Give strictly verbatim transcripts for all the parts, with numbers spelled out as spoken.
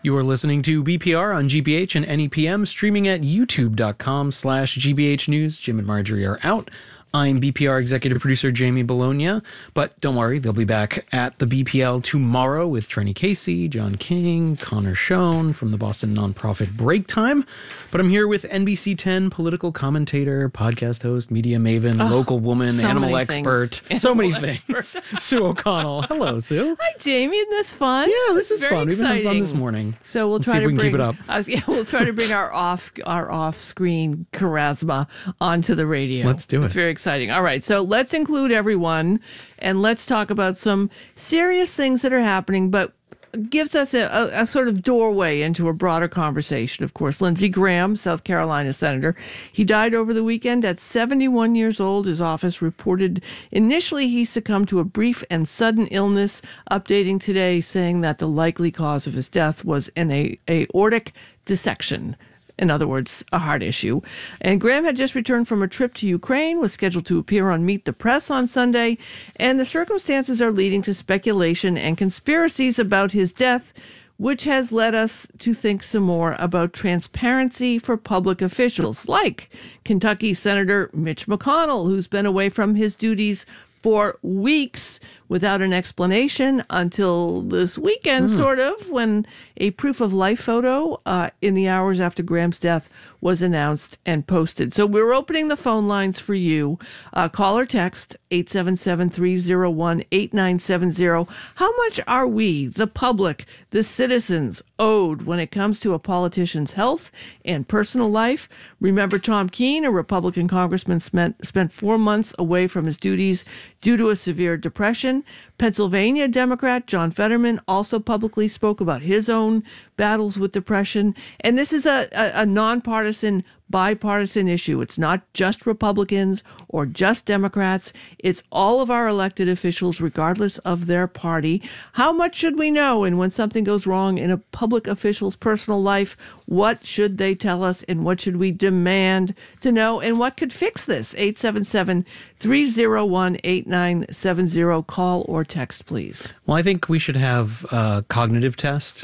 You are listening to B P R on G B H and N E P M, streaming at youtube.com slash GBH News. Jim and Marjorie are out. I'm B P R executive producer Jamie Bologna, but don't worry, they'll be back at the B P L tomorrow with Trenny Casey, John King, Connor Schoen from the Boston nonprofit Break Time. But I'm here with N B C ten political commentator, podcast host, media maven, oh, local woman, so animal expert, things. so animal many expert. things. Sue O'Connell. Hello, Sue. Hi, Jamie. Isn't this fun? Yeah, this is Very fun. We've been having fun exciting. this morning. So we'll Let's try see if to we can bring, keep it up. Uh, yeah, we'll try to bring our off our off screen charisma onto the radio. Let's do it. It's very exciting. All right, so let's include everyone and let's talk about some serious things that are happening, but gives us a, a, a sort of doorway into a broader conversation. Of course, Lindsey Graham, South Carolina senator, he died over the weekend at seventy-one years old. His office reported initially he succumbed to a brief and sudden illness, updating today saying that the likely cause of his death was an a- aortic dissection. In other words, a heart issue. And Graham had just returned from a trip to Ukraine, was scheduled to appear on Meet the Press on Sunday, and the circumstances are leading to speculation and conspiracies about his death, which has led us to think some more about transparency for public officials, like Kentucky Senator Mitch McConnell, who's been away from his duties for weeks without an explanation until this weekend, mm. sort of, when a proof of life photo uh, in the hours after Graham's death was announced and posted. So we're opening the phone lines for you. Uh, call or text eight seven seven, three oh one, eight nine seven oh. How much are we, the public, the citizens, owed when it comes to a politician's health and personal life? Remember Tom Keene, a Republican congressman, spent, spent four months away from his duties due to a severe depression. Pennsylvania Democrat John Fetterman also publicly spoke about his own battles with depression. And this is a, a, a nonpartisan, bipartisan issue. It's not just Republicans or just Democrats. It's all of our elected officials, regardless of their party. How much should we know? And when something goes wrong in a public official's personal life, what should they tell us and what should we demand to know? And what could fix this? eight seven seven, three oh one, eight nine seven oh. Call or text, please. Well, I think we should have a cognitive test,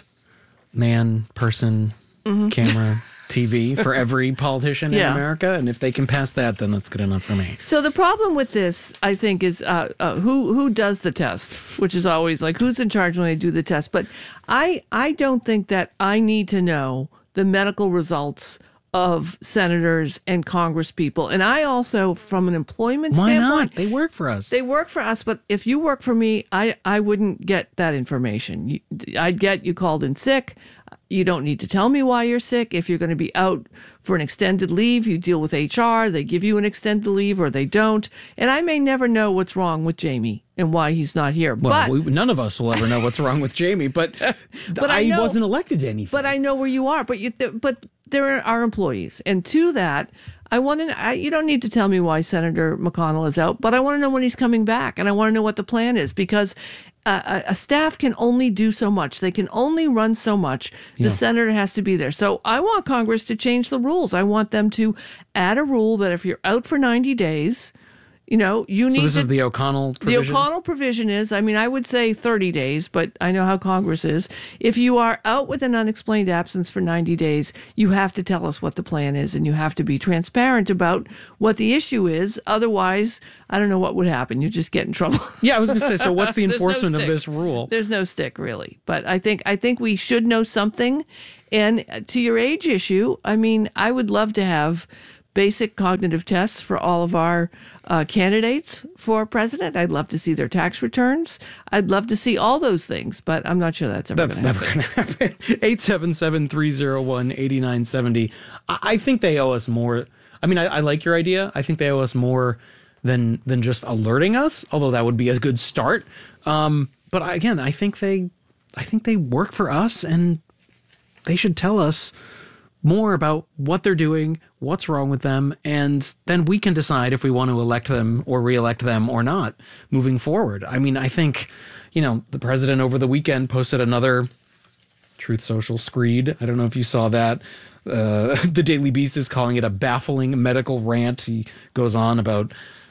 man, person, mm-hmm. camera, T V, for every politician yeah. in America. And if they can pass that, then that's good enough for me. So the problem with this, I think, is uh, uh, who who does the test, which is always like, who's in charge when they do the test? But I I don't think that I need to know the medical results of senators and congresspeople. And I also, from an employment Why standpoint... not? They work for us. They work for us, but if you work for me, I, I wouldn't get that information. You, I'd get you called in sick. You don't need to tell me why you're sick. If you're going to be out for an extended leave, you deal with H R. They give you an extended leave or they don't. And I may never know what's wrong with Jamie and why he's not here. Well, but, we, none of us will ever know what's wrong with Jamie, but, but I, I know, wasn't elected to anything. But I know where you are. But you, but there are employees. And to that, I want to. I, you don't need to tell me why Senator McConnell is out, but I want to know when he's coming back, and I want to know what the plan is, because uh, a staff can only do so much. They can only run so much. The yeah. senator has to be there. So I want Congress to change the rules. I want them to add a rule that if you're out for ninety days, you know, you need. So this to, is the O'Connell provision? The O'Connell provision is, I mean, I would say thirty days, but I know how Congress is. If you are out with an unexplained absence for ninety days, you have to tell us what the plan is, and you have to be transparent about what the issue is. Otherwise, I don't know what would happen. You just get in trouble. Yeah, I was going to say, so what's the enforcement no of this rule? There's no stick, really. But I think I think we should know something. And to your age issue, I mean, I would love to have basic cognitive tests for all of our uh, candidates for president. I'd love to see their tax returns. I'd love to see all those things, but I'm not sure that's ever That's gonna never going to happen. eight seven seven, three oh one, eight nine seven oh. I think they owe us more. I mean, I, I like your idea. I think they owe us more than than just alerting us, although that would be a good start. Um, but again, I think they, I think they work for us, and they should tell us more about what they're doing, what's wrong with them, and then we can decide if we want to elect them or reelect them or not moving forward. I mean, I think, you know, the president over the weekend posted another Truth Social screed. I don't know if you saw that. Uh, the Daily Beast is calling it a baffling medical rant. He goes on about,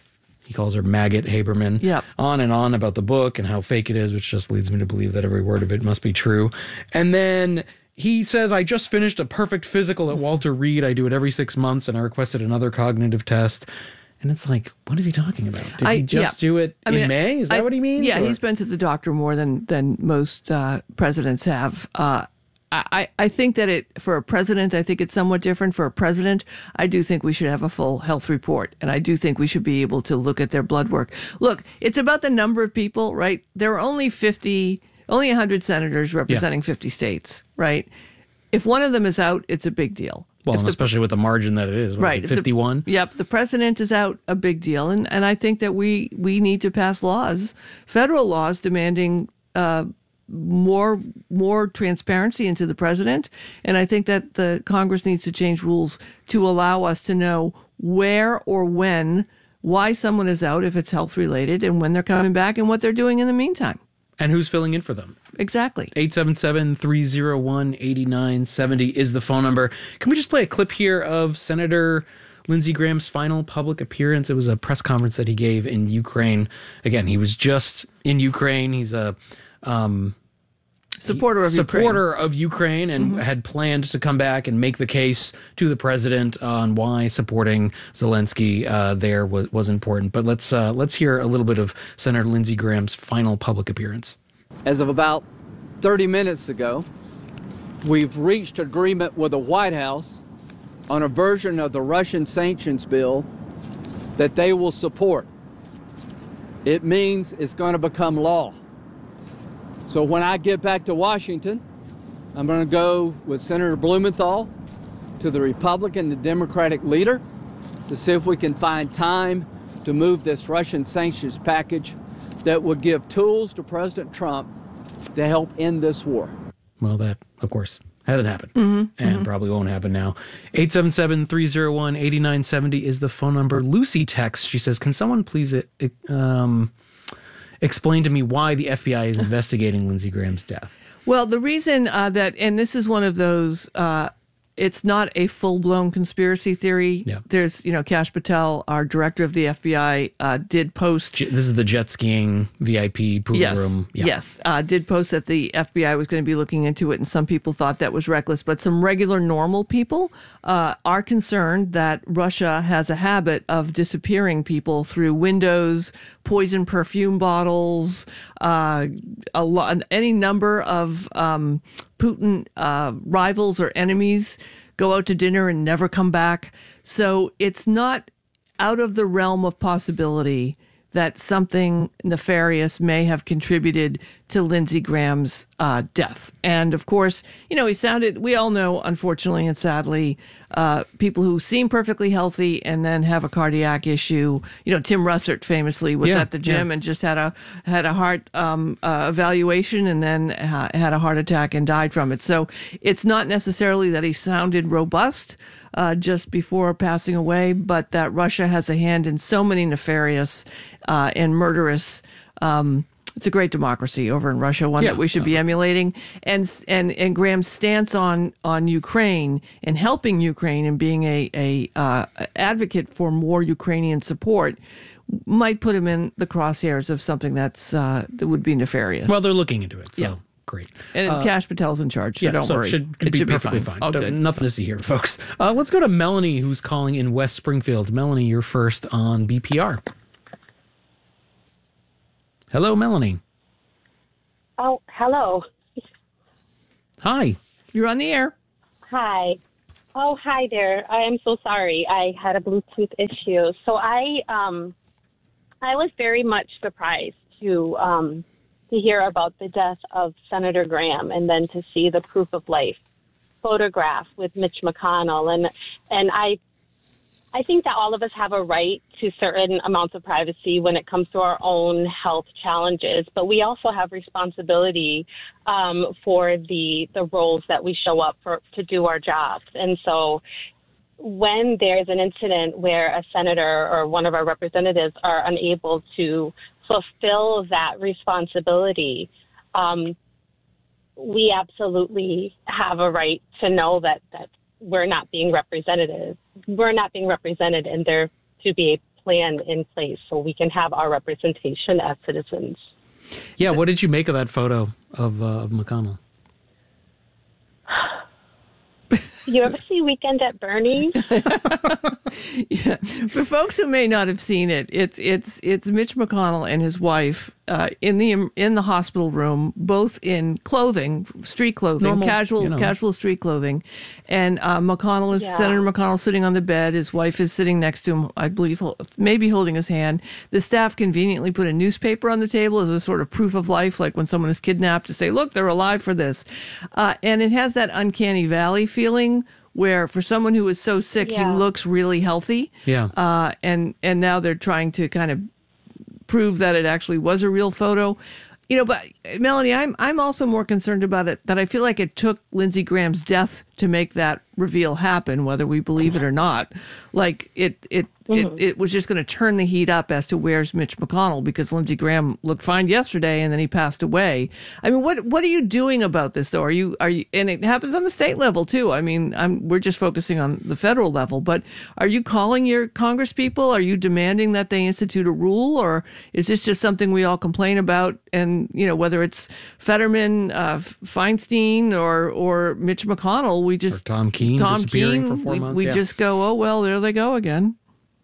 he calls her Maggot Haberman, yep. on and on about the book and how fake it is, which just leads me to believe that every word of it must be true. And then He says, I just finished a perfect physical at Walter Reed. I do it every six months, and I requested another cognitive test. And it's like, what is he talking about? Did I, he just yeah. do it I in mean, May? Is that I, what he means? Yeah, or? He's been to the doctor more than than most uh, presidents have. Uh, I, I think that it for a president, I think it's somewhat different. For a president, I do think we should have a full health report, and I do think we should be able to look at their blood work. Look, it's about the number of people, right? There are only fifty, only one hundred senators representing yeah. fifty states, right? If one of them is out, it's a big deal. Well, the, especially with the margin that it is, what right? Is it, fifty-one. The, yep, the president is out, a big deal, and and I think that we we need to pass laws, federal laws, demanding uh, more more transparency into the president, and I think that the Congress needs to change rules to allow us to know where or when, why someone is out if it's health related, and when they're coming back, and what they're doing in the meantime. And who's filling in for them? Exactly. eight seven seven, three oh one, eight nine seven oh is the phone number. Can we just play a clip here of Senator Lindsey Graham's final public appearance? It was a press conference that he gave in Ukraine. Again, he was just in Ukraine. He's a um, supporter of supporter Ukraine. of Ukraine and mm-hmm. had planned to come back and make the case to the president on why supporting Zelensky uh, there was, was important. But let's uh, let's hear a little bit of Senator Lindsey Graham's final public appearance. As of about thirty minutes ago, we've reached agreement with the White House on a version of the Russian sanctions bill that they will support. It means it's going to become law. So when I get back to Washington, I'm going to go with Senator Blumenthal to the Republican and Democratic leader to see if we can find time to move this Russian sanctions package that would give tools to President Trump to help end this war. Well, that, of course, hasn't happened mm-hmm, and mm-hmm. probably won't happen now. eight seven seven, three oh one, eight nine seven oh is the phone number. Lucy texts. She says, can someone please um, explain to me why the F B I is investigating Lindsey Graham's death? Well, the reason uh, that, and this is one of those, uh, it's not a full-blown conspiracy theory. Yeah. There's, you know, Kash Patel, our director of the F B I, uh, did post. This is the jet skiing V I P pool yes, room. Yeah. Yes, uh, did post that the F B I was going to be looking into it, and some people thought that was reckless. But some regular, normal people uh, are concerned that Russia has a habit of disappearing people through windows, poison perfume bottles, uh, a lot, any number of um, Putin uh, rivals or enemies go out to dinner and never come back. So it's not out of the realm of possibility that something nefarious may have contributed to Lindsey Graham's uh, death. And of course, you know, he sounded, we all know, unfortunately and sadly, uh, people who seem perfectly healthy and then have a cardiac issue. You know, Tim Russert famously was yeah, at the gym yeah. and just had a had a heart um, uh, evaluation and then ha- had a heart attack and died from it. So it's not necessarily that he sounded robust uh, just before passing away, but that Russia has a hand in so many nefarious uh, and murderous um it's a great democracy over in Russia, one yeah. that we should be emulating. And and and Graham's stance on on Ukraine and helping Ukraine and being a a uh, advocate for more Ukrainian support might put him in the crosshairs of something that's uh, that would be nefarious. Well, they're looking into it, so yeah. great. And uh, Kash Patel's in charge, so yeah, don't so worry. It should, it be should perfectly be fine. fine. Oh, good. Nothing to see here, folks. Uh, let's go to Melanie, who's calling in West Springfield. Melanie, you're first on B P R. Hello, Melanie. Oh, hello. Hi. You're on the air. Hi. Oh, hi there. I am so sorry. I had a Bluetooth issue. So I um I was very much surprised to um to hear about the death of Senator Graham and then to see the proof of life photograph with Mitch McConnell, and and I I think that all of us have a right to certain amounts of privacy when it comes to our own health challenges, but we also have responsibility um, for the the roles that we show up for to do our jobs. And so when there's an incident where a senator or one of our representatives are unable to fulfill that responsibility, um, we absolutely have a right to know that that we're not being represented. We're not being represented, and there to be a plan in place so we can have our representation as citizens. Yeah, what did you make of that photo of uh, of McConnell? You ever see Weekend at Bernie's? Yeah. For folks who may not have seen it, it's it's it's Mitch McConnell and his wife uh, in the in the hospital room, both in clothing, street clothing, Normal, casual you know. casual street clothing, and uh, McConnell is Yeah. Senator McConnell sitting on the bed. His wife is sitting next to him, I believe, hol- maybe holding his hand. The staff conveniently put a newspaper on the table as a sort of proof of life, like when someone is kidnapped, to say, "Look, they're alive for this," uh, and it has that uncanny valley feeling. Where for someone who is so sick, Yeah. he looks really healthy. Yeah. Uh, and and now they're trying to kind of prove that it actually was a real photo. You know, but Melanie, I'm I'm also more concerned about it that I feel like it took Lindsey Graham's death to make that reveal happen, whether we believe it or not. Like it it Mm-hmm. it, it was just going to turn the heat up as to where's Mitch McConnell, because Lindsey Graham looked fine yesterday and then he passed away. I mean, what what are you doing about this though? Are you are you? And it happens on the state level too. I mean, I'm we're just focusing on the federal level, but are you calling your Congress people? Are you demanding that they institute a rule, or is this just something we all complain about? And you know, whether it's Fetterman, uh, Feinstein, or or Mitch McConnell, we just Or Tom Keene Tom disappearing Keene, for four we, months, we yeah. just go, oh well, there they go again.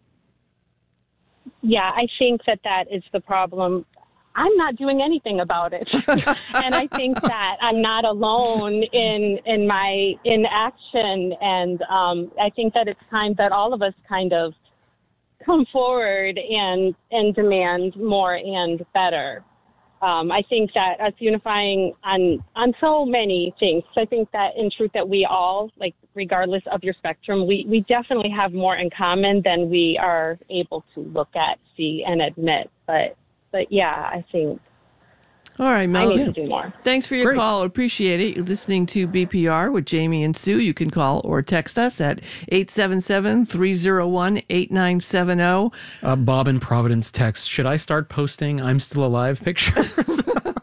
Yeah, I think that that is the problem. I'm not doing anything about it. And I think that I'm not alone in in my inaction. And um, I think that it's time that all of us kind of come forward and, and demand more and better. Um, I think that us unifying on on so many things, I think that in truth that we all, like regardless of your spectrum, we, we definitely have more in common than we are able to look at, see, and admit. But but yeah, I think All right, I Melanie. need to do more. Thanks for your Great. call. Appreciate it. You're listening to B P R with Jamie and Sue. You can call or text us at eight seven seven, three oh one, eight nine seven oh. Uh, Bob in Providence text, should I start posting I'm still alive pictures?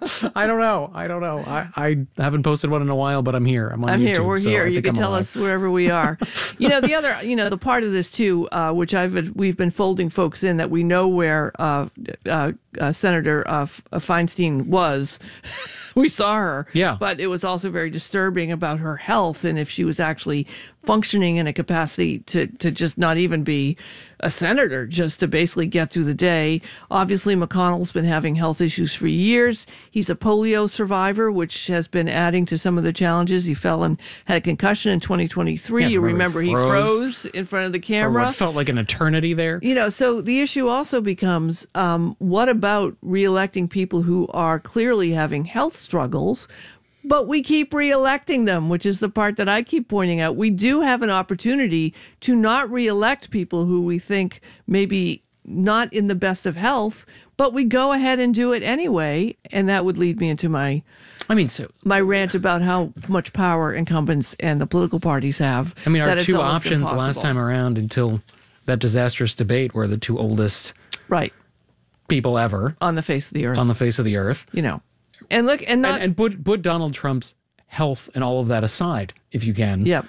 I don't know. I don't know. I, I haven't posted one in a while, but I'm here. I'm on I'm YouTube. here. We're so here. I You think can I'm tell alive. us wherever we are. You know, the other, you know, the part of this too, uh, which I've we've been folding folks in, that we know where uh, uh, uh, Senator uh, F- uh, Feinstein was. We saw her. Yeah. But it was also very disturbing about her health and if she was actually functioning in a capacity to, to just not even be a senator, just to basically get through the day. Obviously, McConnell's been having health issues for years. He's a polio survivor, which has been adding to some of the challenges. He fell and had a concussion in twenty twenty-three. Yeah, you remember remember he he froze. froze in front of the Or camera. what felt like an eternity there. You know, so the issue also becomes, um, what about reelecting people who are clearly having health struggles, but we keep reelecting them, which is the part that I keep pointing out. We do have an opportunity to not reelect people who we think maybe not in the best of health, but we go ahead and do it anyway. And that would lead me into my I mean, so my rant about how much power incumbents and the political parties have. I mean, our that it's two almost options last impossible. time around until that disastrous debate were the two oldest Right. people ever On the face of the earth. on the face of the earth. you know. And look, and not, And, and put, put Donald Trump's health and all of that aside, if you can. yep.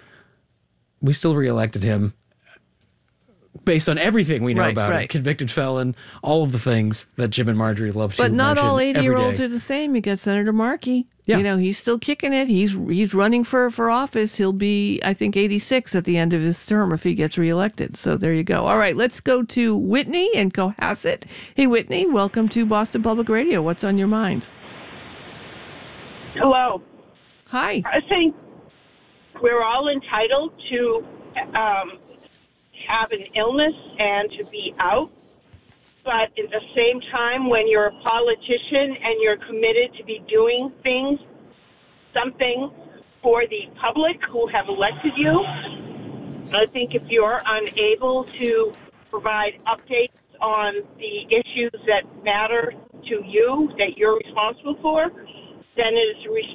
We still reelected him based on everything we know Right, about him. right. Convicted felon, all of the things that Jim and Marjorie love to But not mention all every eighty-year-olds day. are the same. You got Senator Markey. Yeah. You know, he's still kicking it. He's he's running for, for office. He'll be, I think, eighty-six at the end of his term if he gets reelected. So there you go. All right, let's go to Whitney in Cohasset. Hey, Whitney, welcome to Boston Public Radio. What's on your mind? Hello. Hi. I think we're all entitled to um, have an illness and to be out. But at the same time, when you're a politician and you're committed to be doing things, something for the public who have elected you, I think if you're unable to provide updates on the issues that matter to you, that you're responsible for, then it is